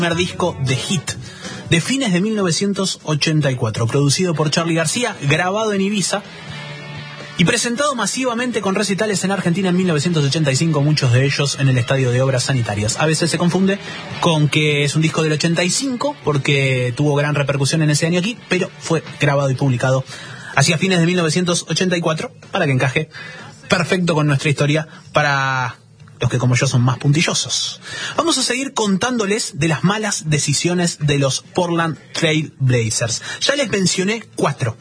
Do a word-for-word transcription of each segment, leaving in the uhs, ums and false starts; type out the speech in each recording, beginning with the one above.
Primer disco de Hit, de fines de mil novecientos ochenta y cuatro, producido por Charly García, grabado en Ibiza y presentado masivamente con recitales en Argentina en mil novecientos ochenta y cinco, muchos de ellos en el Estadio de Obras Sanitarias. A veces se confunde con que es un disco del ochenta y cinco porque tuvo gran repercusión en ese año aquí, pero fue grabado y publicado hacia fines de mil novecientos ochenta y cuatro para que encaje perfecto con nuestra historia para los que como yo son más puntillosos. Vamos a seguir contándoles de las malas decisiones de los Portland Trail Blazers. Ya les mencioné cuatro.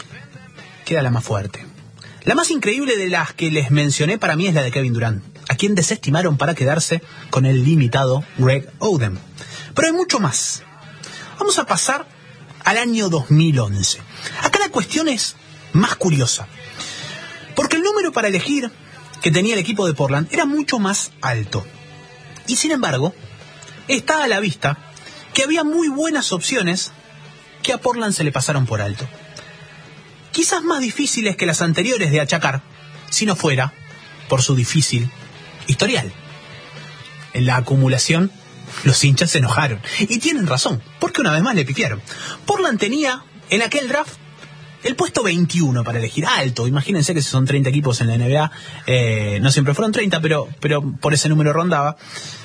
Queda la más fuerte. La más increíble de las que les mencioné para mí es la de Kevin Durant, a quien desestimaron para quedarse con el limitado Greg Oden. Pero hay mucho más. Vamos a pasar al año dos mil once. Acá la cuestión es más curiosa, porque el número para elegir que tenía el equipo de Portland era mucho más alto. Y sin embargo, está a la vista que había muy buenas opciones que a Portland se le pasaron por alto. Quizás más difíciles que las anteriores de achacar, si no fuera por su difícil historial. En la acumulación, los hinchas se enojaron. Y tienen razón, porque una vez más le pifiaron. Portland tenía en aquel draft el puesto veintiuno para elegir, alto. Imagínense que si son treinta equipos en la N B A, eh, no siempre fueron treinta, pero, pero por ese número rondaba.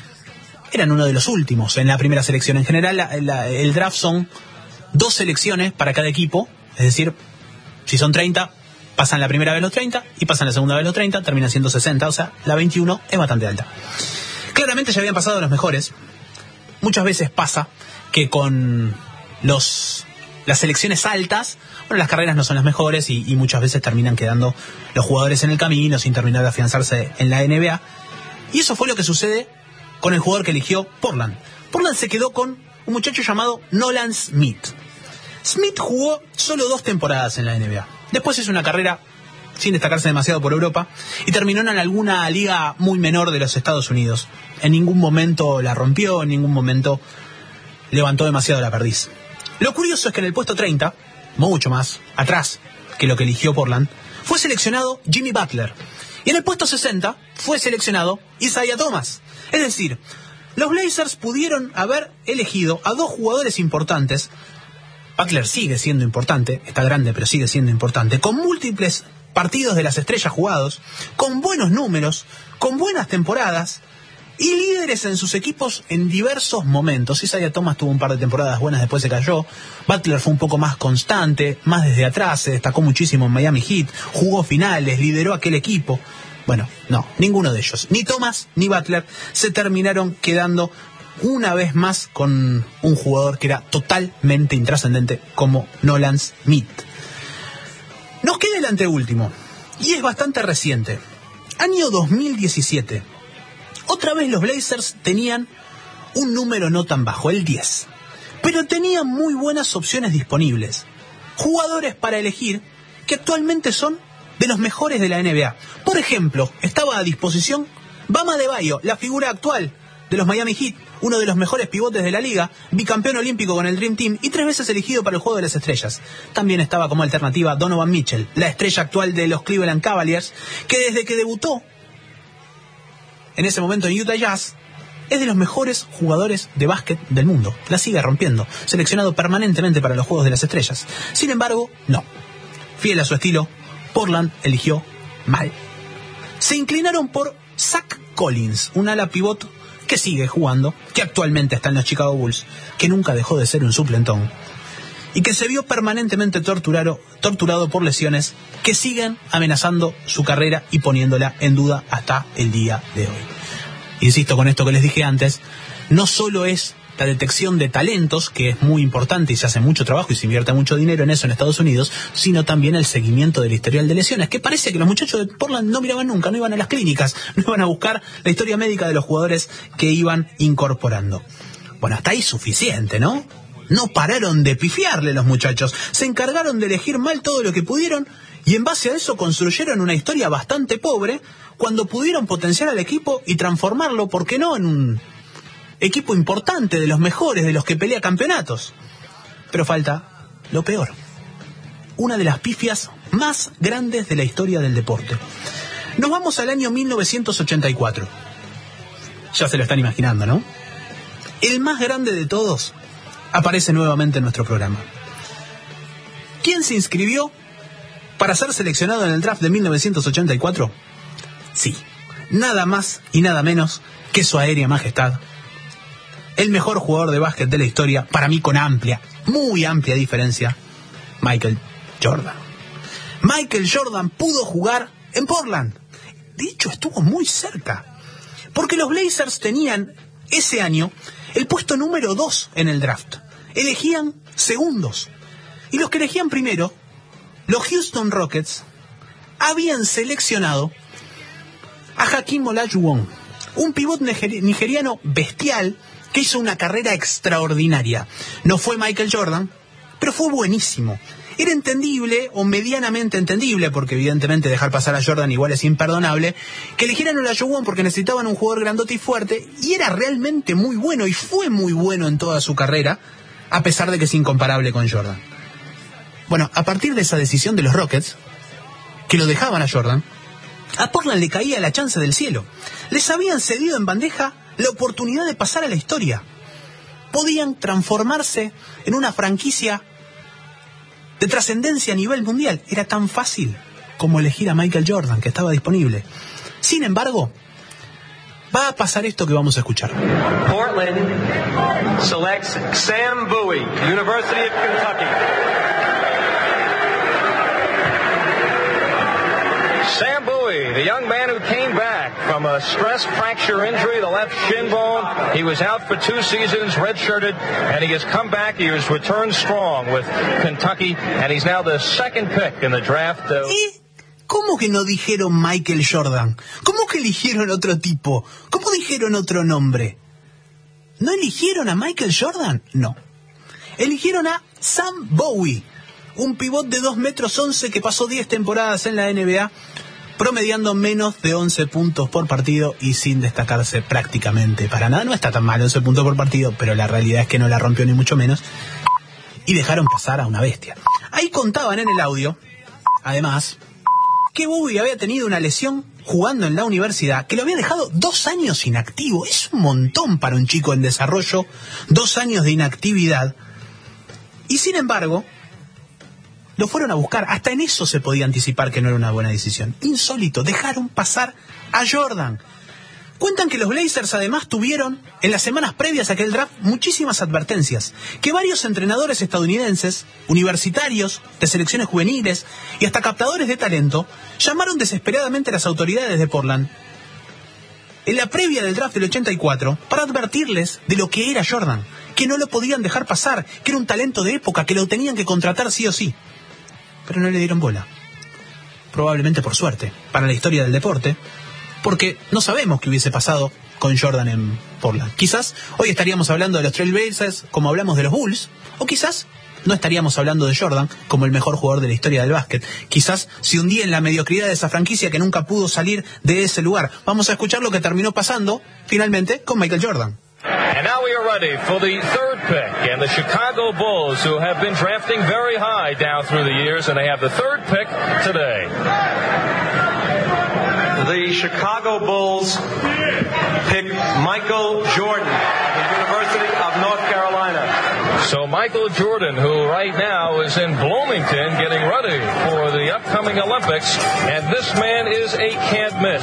Eran uno de los últimos en la primera selección. En general, la, la, el draft son dos selecciones para cada equipo. Es decir, si son treinta, pasan la primera vez los treinta y pasan la segunda vez los treinta, terminan siendo sesenta. O sea, la veintiuno es bastante alta. Claramente ya habían pasado los mejores. Muchas veces pasa que con los... las selecciones altas, bueno, las carreras no son las mejores y, y muchas veces terminan quedando los jugadores en el camino sin terminar de afianzarse en la N B A. Y eso fue lo que sucede con el jugador que eligió Portland. Portland se quedó con un muchacho llamado Nolan Smith. Smith jugó solo dos temporadas en la N B A. Después hizo una carrera sin destacarse demasiado por Europa y terminó en alguna liga muy menor de los Estados Unidos. En ningún momento la rompió, en ningún momento levantó demasiado la perdiz. Lo curioso es que en el puesto treinta, mucho más atrás que lo que eligió Portland, fue seleccionado Jimmy Butler. Y en el puesto sesenta fue seleccionado Isaiah Thomas. Es decir, los Blazers pudieron haber elegido a dos jugadores importantes. Butler sigue siendo importante, está grande pero sigue siendo importante, con múltiples partidos de las estrellas jugados, con buenos números, con buenas temporadas y líderes en sus equipos en diversos momentos. Isaiah Thomas tuvo un par de temporadas buenas, después se cayó. Butler fue un poco más constante, más desde atrás, se destacó muchísimo en Miami Heat, jugó finales, lideró aquel equipo. Bueno, no, ninguno de ellos, ni Thomas ni Butler, se terminaron quedando una vez más con un jugador que era totalmente intrascendente como Nolan Smith. Nos queda el anteúltimo, y es bastante reciente. Año dos mil diecisiete. Otra vez los Blazers tenían un número no tan bajo, el diez. Pero tenían muy buenas opciones disponibles. Jugadores para elegir que actualmente son de los mejores de la N B A. Por ejemplo, estaba a disposición Bam Adebayo, la figura actual de los Miami Heat, uno de los mejores pivotes de la liga, bicampeón olímpico con el Dream Team y tres veces elegido para el Juego de las Estrellas. También estaba como alternativa Donovan Mitchell, la estrella actual de los Cleveland Cavaliers, que desde que debutó en ese momento en Utah Jazz, es de los mejores jugadores de básquet del mundo. La sigue rompiendo, seleccionado permanentemente para los Juegos de las Estrellas. Sin embargo, no. Fiel a su estilo, Portland eligió mal. Se inclinaron por Zach Collins, un ala pivot que sigue jugando, que actualmente está en los Chicago Bulls, que nunca dejó de ser un suplentón, y que se vio permanentemente torturado, torturado por lesiones que siguen amenazando su carrera y poniéndola en duda hasta el día de hoy. Insisto con esto que les dije antes, no solo es la detección de talentos, que es muy importante y se hace mucho trabajo y se invierte mucho dinero en eso en Estados Unidos, sino también el seguimiento del historial de lesiones, que parece que los muchachos de Portland no miraban nunca, no iban a las clínicas, no iban a buscar la historia médica de los jugadores que iban incorporando. Bueno, hasta ahí suficiente, ¿no? No pararon de pifiarle los muchachos, se encargaron de elegir mal todo lo que pudieron y en base a eso construyeron una historia bastante pobre cuando pudieron potenciar al equipo y transformarlo, ¿por qué no?, en un equipo importante, de los mejores, de los que pelea campeonatos. Pero falta lo peor. Una de las pifias más grandes de la historia del deporte. Nos vamos al año mil novecientos ochenta y cuatro. Ya se lo están imaginando, ¿no? el más grande de todos, aparece nuevamente en nuestro programa. ¿Quién se inscribió para ser seleccionado en el draft de mil novecientos ochenta y cuatro? Sí, nada más y nada menos que su aérea majestad, el mejor jugador de básquet de la historia, para mí con amplia, muy amplia diferencia, Michael Jordan. Michael Jordan pudo jugar en Portland. De hecho, estuvo muy cerca, porque los Blazers tenían ese año el puesto número dos en el draft. Elegían segundos. Y los que elegían primero, los Houston Rockets, habían seleccionado a Hakeem Olajuwon, un pivot nigeriano bestial que hizo una carrera extraordinaria. No fue Michael Jordan, pero fue buenísimo. Era entendible, o medianamente entendible, porque evidentemente dejar pasar a Jordan igual es imperdonable, que eligieran a Olajuwon porque necesitaban un jugador grandote y fuerte, y era realmente muy bueno, y fue muy bueno en toda su carrera, a pesar de que es incomparable con Jordan. Bueno, a partir de esa decisión de los Rockets, que lo dejaban a Jordan, a Portland le caía la chance del cielo. Les habían cedido en bandeja la oportunidad de pasar a la historia. Podían transformarse en una franquicia de trascendencia a nivel mundial. Era tan fácil como elegir a Michael Jordan, que estaba disponible. Sin embargo, va a pasar esto que vamos a escuchar. Portland selects Sam Bowie, University of Kentucky. Sam Bowie, the young man who came back from a stress fracture injury, the left shin bone. He was out for two seasons, redshirted, and he has come back. He has returned strong with Kentucky, and he's now the second pick in the draft. Uh... ¿Eh? ¿Cómo que no dijeron Michael Jordan? ¿Cómo que eligieron otro tipo? ¿Cómo dijeron otro nombre? ¿No eligieron a Michael Jordan? No. Eligieron a Sam Bowie, un pivot de dos metros once que pasó diez temporadas en la N B A, promediando menos de once puntos por partido y sin destacarse prácticamente para nada. No está tan mal once puntos por partido, pero la realidad es que no la rompió ni mucho menos. Y dejaron pasar a una bestia. Ahí contaban en el audio, además, que Bowie había tenido una lesión jugando en la universidad que lo había dejado dos años inactivo. Es un montón para un chico en desarrollo, dos años de inactividad. Y sin embargo, lo fueron a buscar. Hasta en eso se podía anticipar que no era una buena decisión. Insólito, dejaron pasar a Jordan. Cuentan que los Blazers además tuvieron, en las semanas previas a aquel draft, muchísimas advertencias. Que varios entrenadores estadounidenses, universitarios, de selecciones juveniles y hasta captadores de talento, llamaron desesperadamente a las autoridades de Portland en la previa del draft del ochenta y cuatro para advertirles de lo que era Jordan. Que no lo podían dejar pasar, que era un talento de época, que lo tenían que contratar sí o sí. Pero no le dieron bola. Probablemente por suerte, para la historia del deporte, porque no sabemos qué hubiese pasado con Jordan en Portland. Quizás hoy estaríamos hablando de los Trail Blazers como hablamos de los Bulls, o quizás no estaríamos hablando de Jordan como el mejor jugador de la historia del básquet. Quizás se hundía en la mediocridad de esa franquicia que nunca pudo salir de ese lugar. Vamos a escuchar lo que terminó pasando finalmente con Michael Jordan. And now we are ready for the third pick, and the Chicago Bulls, who have been drafting very high down through the years, and they have the third pick today. The Chicago Bulls pick Michael Jordan of the University of North Carolina. So Michael Jordan, who right now is in Bloomington getting ready for the upcoming Olympics, and this man is a can't miss.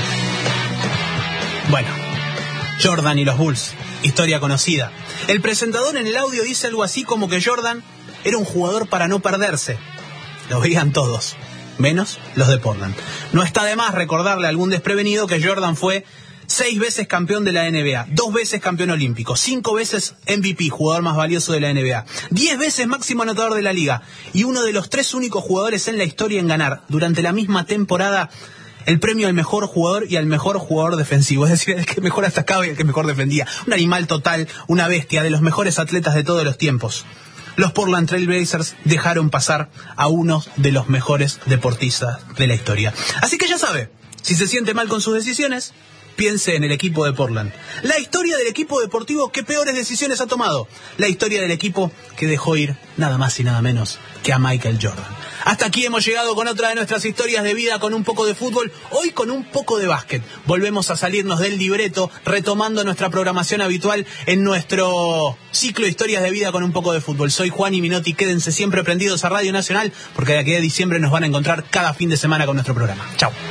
Bueno, Jordan y los Bulls, historia conocida. El presentador en el audio dice algo así como que Jordan era un jugador para no perderse. Lo veían todos, menos los de Portland. No está de más recordarle a algún desprevenido que Jordan fue seis veces campeón de la N B A, dos veces campeón olímpico, cinco veces M V P, jugador más valioso de la N B A, diez veces máximo anotador de la liga y uno de los tres únicos jugadores en la historia en ganar durante la misma temporada el premio al mejor jugador y al mejor jugador defensivo, es decir, el que mejor atacaba y el que mejor defendía. Un animal total, una bestia, de los mejores atletas de todos los tiempos. Los Portland Trail Blazers dejaron pasar a uno de los mejores deportistas de la historia. Así que ya sabe, si se siente mal con sus decisiones, piense en el equipo de Portland. La historia del equipo deportivo que peores decisiones ha tomado. La historia del equipo que dejó ir nada más y nada menos que a Michael Jordan. Hasta aquí hemos llegado con otra de nuestras historias de vida, con un poco de fútbol, hoy con un poco de básquet. Volvemos a salirnos del libreto, retomando nuestra programación habitual en nuestro ciclo de historias de vida con un poco de fútbol. Soy Juan Minotti, quédense siempre prendidos a Radio Nacional, porque de aquí a diciembre nos van a encontrar cada fin de semana con nuestro programa. Chao.